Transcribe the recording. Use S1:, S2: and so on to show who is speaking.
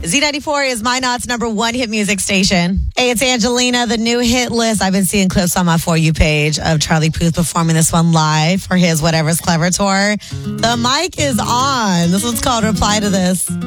S1: Z94 is Minot's number one hit music station. Hey, it's Angelina, the new hit list. I've been seeing clips on my For You page of Charlie Puth performing this one live for his Whatever's Clever tour. The mic is on. This one's called Reply to This.